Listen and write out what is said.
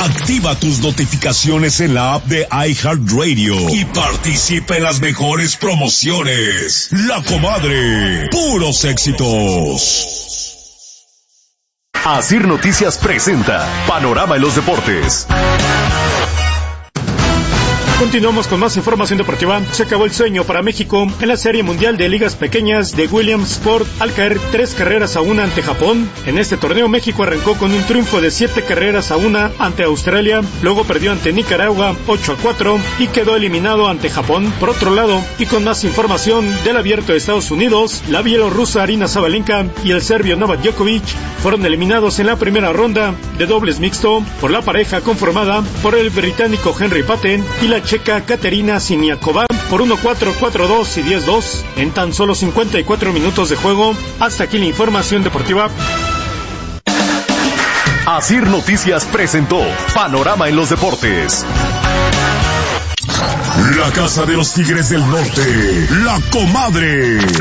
Activa tus notificaciones en la app de iHeartRadio y participa en las mejores promociones. La Comadre, puros éxitos. Asir Noticias presenta Panorama en los Deportes. Continuamos con más información deportiva. Se acabó el sueño para México en la Serie Mundial de Ligas Pequeñas de Williamsport al caer 3-1 ante Japón. En este torneo México arrancó con un triunfo de 7-1 ante Australia, luego perdió ante Nicaragua 8-4 y quedó eliminado ante Japón. Por otro lado, y con más información del Abierto de Estados Unidos, la bielorrusa Aryna Sabalenka y el serbio Novak Djokovic fueron eliminados en la primera ronda de dobles mixto por la pareja conformada por el británico Henry Patten y la checa Katerina Siniakova por 1-4, 4-2 y 10-2 en tan solo 54 minutos de juego. Hasta aquí la información deportiva. Asir Noticias presentó Panorama en los Deportes. La Casa de los Tigres del Norte, La Comadre.